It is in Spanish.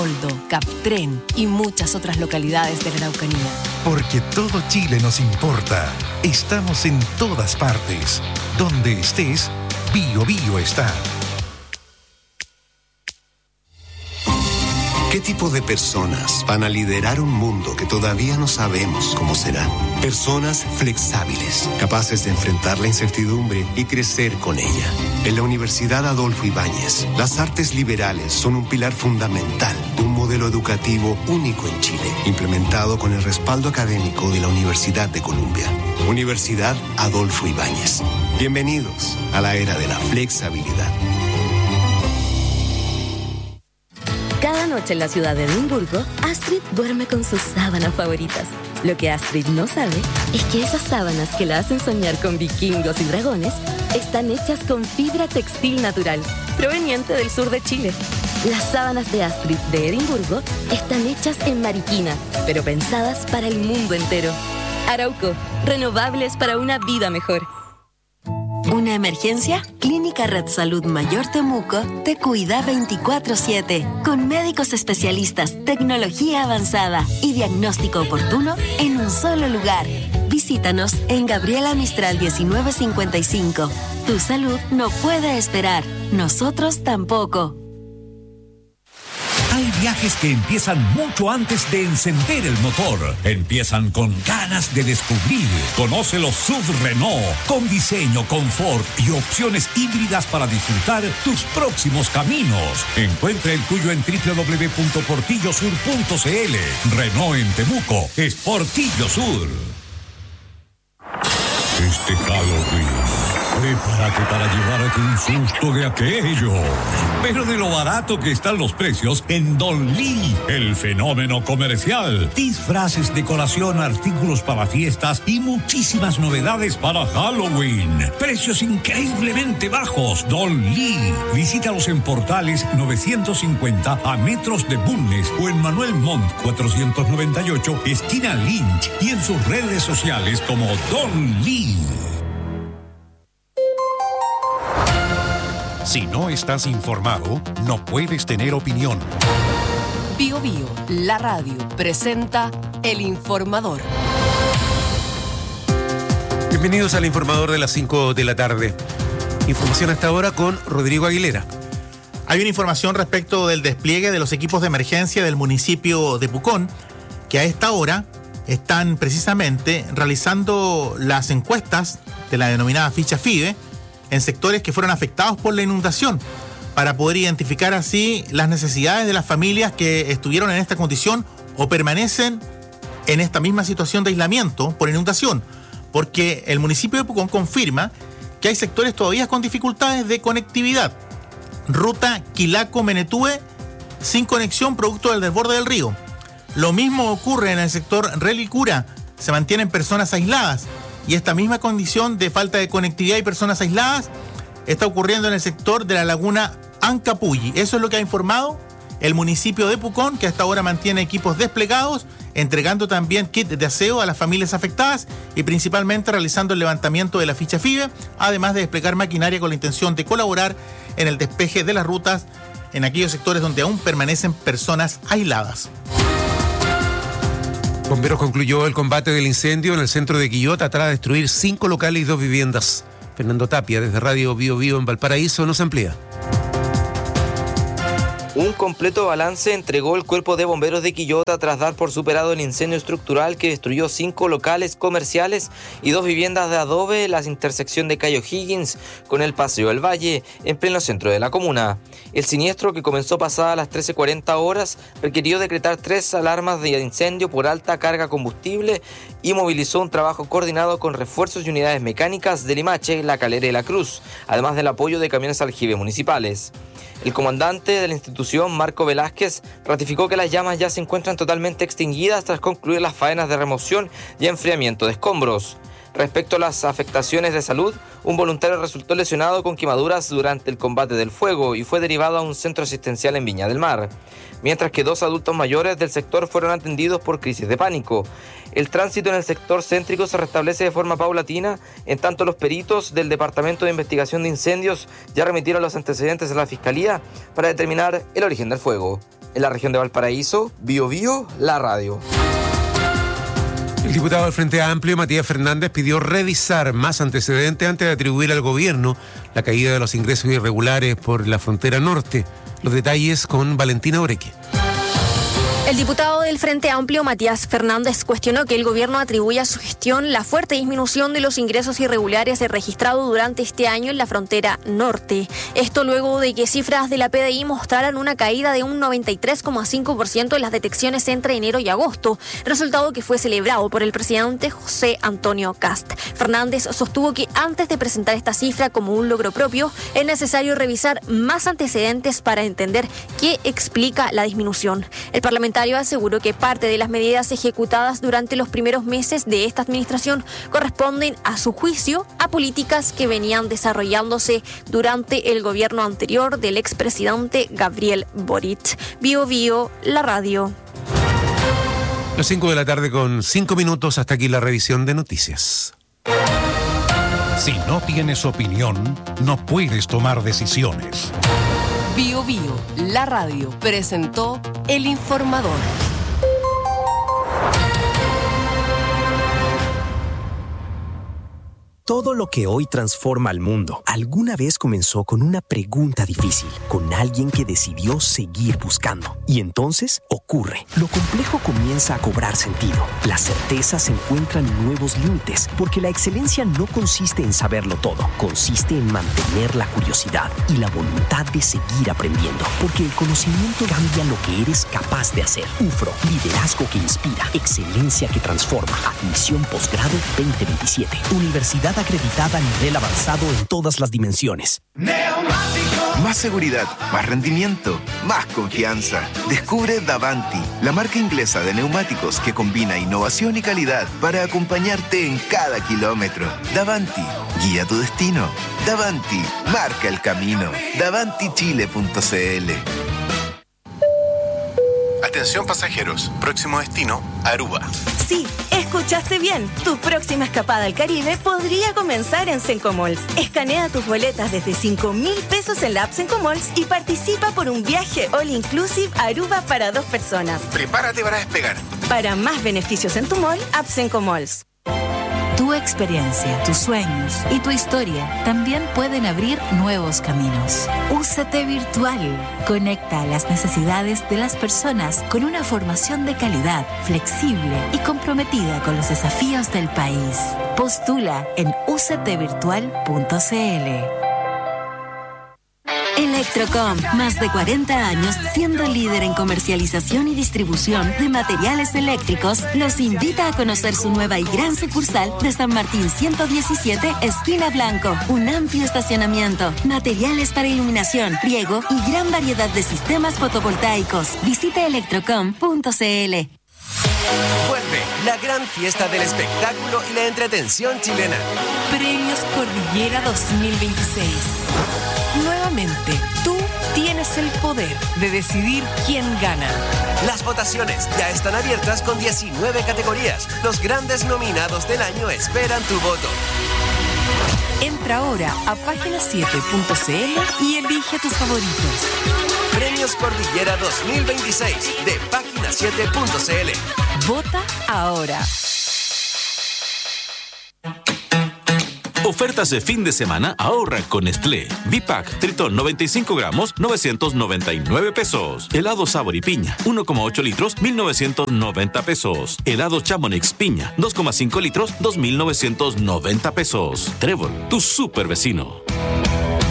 Captren y muchas otras localidades de la Araucanía. Porque todo Chile nos importa. Estamos en todas partes. Donde estés, Bio Bio está. ¿Qué tipo de personas van a liderar un mundo que todavía no sabemos cómo será? Personas flexibles, capaces de enfrentar la incertidumbre y crecer con ella. En la Universidad Adolfo Ibáñez, las artes liberales son un pilar fundamental de un modelo educativo único en Chile, implementado con el respaldo académico de la Universidad de Columbia. Universidad Adolfo Ibáñez. Bienvenidos a la era de la flexibilidad. Cada noche en la ciudad de Edimburgo, Astrid duerme con sus sábanas favoritas. Lo que Astrid no sabe es que esas sábanas que la hacen soñar con vikingos y dragones están hechas con fibra textil natural, proveniente del sur de Chile. Las sábanas de Astrid de Edimburgo están hechas en Mariquina, pero pensadas para el mundo entero. Arauco, renovables para una vida mejor. ¿Una emergencia? Clínica Red Salud Mayor Temuco te cuida 24/7, con médicos especialistas, tecnología avanzada y diagnóstico oportuno en un solo lugar. Visítanos en Gabriela Mistral 1955. Tu salud no puede esperar, nosotros tampoco. Hay viajes que empiezan mucho antes de encender el motor. Empiezan con ganas de descubrir. Conoce los SUV Renault, con diseño, confort y opciones híbridas para disfrutar tus próximos caminos. Encuentra el tuyo en www.portillosur.cl. Renault en Temuco es Portillo Sur. Este Halloween, prepárate para llevarte un susto de aquellos. Pero de lo barato que están los precios en Don Lee, el fenómeno comercial. Disfraces, decoración, artículos para fiestas y muchísimas novedades para Halloween. Precios increíblemente bajos. Don Lee. Visítalos en Portales 950 a metros de Bulnes o en Manuel Montt 498, esquina Lynch, y en sus redes sociales como Don Lee. Si no estás informado, no puedes tener opinión. Bio Bio, la radio, presenta El Informador. Bienvenidos al Informador de las 5 de la tarde. Información hasta ahora con Rodrigo Aguilera. Hay una información respecto del despliegue de los equipos de emergencia del municipio de Pucón, que a esta hora están precisamente realizando las encuestas de la denominada ficha FIDE en sectores que fueron afectados por la inundación, para poder identificar así las necesidades de las familias que estuvieron en esta condición o permanecen en esta misma situación de aislamiento por inundación, porque el municipio de Pucón confirma que hay sectores todavía con dificultades de conectividad. Ruta Quilaco-Menetúe sin conexión producto del desborde del río. Lo mismo ocurre en el sector Relicura, se mantienen personas aisladas, y esta misma condición de falta de conectividad y personas aisladas está ocurriendo en el sector de la laguna Ancapulli. Eso es lo que ha informado el municipio de Pucón, que hasta ahora mantiene equipos desplegados, entregando también kits de aseo a las familias afectadas y principalmente realizando el levantamiento de la ficha FIBE, además de desplegar maquinaria con la intención de colaborar en el despeje de las rutas en aquellos sectores donde aún permanecen personas aisladas. Bomberos concluyó el combate del incendio en el centro de Quillota tras destruir 5 locales y 2 viviendas. Fernando Tapia, desde Radio Bio Bio en Valparaíso, nos amplía. Un completo balance entregó el Cuerpo de Bomberos de Quillota tras dar por superado el incendio estructural que destruyó 5 locales comerciales y 2 viviendas de adobe en la intersección de Cayo Higgins con el Paseo del Valle, en pleno centro de la comuna. El siniestro, que comenzó pasadas las 13:40 horas, requirió decretar 3 alarmas de incendio por alta carga combustible y movilizó un trabajo coordinado con refuerzos y unidades mecánicas de Limache, La Calera y La Cruz, además del apoyo de camiones aljibe municipales. El comandante de la institución, Marco Velázquez, ratificó que las llamas ya se encuentran totalmente extinguidas tras concluir las faenas de remoción y enfriamiento de escombros. Respecto a las afectaciones de salud, un voluntario resultó lesionado con quemaduras durante el combate del fuego y fue derivado a un centro asistencial en Viña del Mar, mientras que 2 adultos mayores del sector fueron atendidos por crisis de pánico. El tránsito en el sector céntrico se restablece de forma paulatina, en tanto los peritos del Departamento de Investigación de Incendios ya remitieron los antecedentes a la Fiscalía para determinar el origen del fuego. En la región de Valparaíso, Bio Bio, la radio. El diputado del Frente Amplio, Matías Fernández, pidió revisar más antecedentes antes de atribuir al gobierno la caída de los ingresos irregulares por la frontera norte. Los detalles con Valentina Oreque. El diputado del Frente Amplio, Matías Fernández, cuestionó que el gobierno atribuya a su gestión la fuerte disminución de los ingresos irregulares registrados durante este año en la frontera norte. Esto luego de que cifras de la PDI mostraran una caída de un 93,5% en las detecciones entre enero y agosto, resultado que fue celebrado por el presidente José Antonio Kast. Fernández sostuvo que antes de presentar esta cifra como un logro propio, es necesario revisar más antecedentes para entender qué explica la disminución. El parlamentario aseguró que parte de las medidas ejecutadas durante los primeros meses de esta administración corresponden, a su juicio, a políticas que venían desarrollándose durante el gobierno anterior del expresidente Gabriel Boric. Bio Bio, la radio. Las 5 de la tarde con 5 minutos, hasta aquí la revisión de noticias. Si no tienes opinión, no puedes tomar decisiones. Bio Bio, la radio, presentó El Informador. Todo lo que hoy transforma al mundo alguna vez comenzó con una pregunta difícil, con alguien que decidió seguir buscando. Y entonces ocurre. Lo complejo comienza a cobrar sentido. Las certezas encuentran nuevos límites, porque la excelencia no consiste en saberlo todo, consiste en mantener la curiosidad y la voluntad de seguir aprendiendo, porque el conocimiento cambia lo que eres capaz de hacer. UFRO, liderazgo que inspira, excelencia que transforma. Admisión posgrado 2027. Universidad acreditada a nivel avanzado en todas las dimensiones. Más seguridad, más rendimiento, más confianza. Descubre Davanti, la marca inglesa de neumáticos que combina innovación y calidad para acompañarte en cada kilómetro. Davanti, guía tu destino. Davanti, marca el camino. DavantiChile.cl. Atención pasajeros, próximo destino, Aruba. Sí, escuchaste bien. Tu próxima escapada al Caribe podría comenzar en Sencomalls. Escanea tus boletas desde 5.000 pesos en la app Sencomalls y participa por un viaje all inclusive a Aruba para 2 personas. Prepárate para despegar. Para más beneficios en tu mall, app Sencomalls. Tu experiencia, tus sueños y tu historia también pueden abrir nuevos caminos. UCT Virtual conecta las necesidades de las personas con una formación de calidad, flexible y comprometida con los desafíos del país. Postula en uctvirtual.cl. Electrocom, más de 40 años siendo líder en comercialización y distribución de materiales eléctricos, los invita a conocer su nueva y gran sucursal de San Martín 117, esquina Blanco. Un amplio estacionamiento, materiales para iluminación, riego y gran variedad de sistemas fotovoltaicos. Visite electrocom.cl. Vuelve la gran fiesta del espectáculo y la entretención chilena. Premios Cordillera 2026. Nuevamente, tú tienes el poder de decidir quién gana. Las votaciones ya están abiertas con 19 categorías. Los grandes nominados del año esperan tu voto. Entra ahora a página7.cl y elige tus favoritos. Premios Cordillera 2026 de página7.cl. Vota ahora. Ofertas de fin de semana, ahorra con Nestlé. Bipac, Tritón 95 gramos, 999 pesos. Helado Sabor y Piña, 1,8 litros, 1,990 pesos. Helado Chamonix Piña, 2,5 litros, 2,990 pesos. Trébol, tu super vecino.